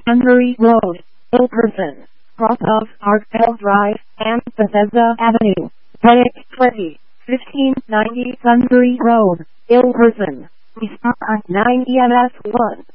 Sunbury Road, Ilperson, cross of Arkdale Drive and Bethesda Avenue. Medic 20, 1590 Sunbury Road, Ilperson. Respond 9 EMS 1.